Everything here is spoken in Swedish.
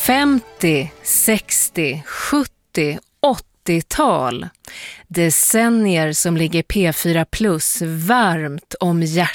50, 60, 70, 80-tal. Decennier som ligger P4 Plus varmt om hjärtat.